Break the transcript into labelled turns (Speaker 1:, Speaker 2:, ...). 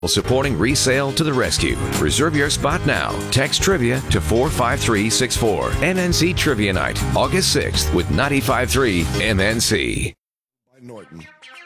Speaker 1: Supporting Resale to the Rescue. Reserve your spot now. Text Trivia to 45364. MNC Trivia Night, August 6th with 95.3 MNC.
Speaker 2: Norton.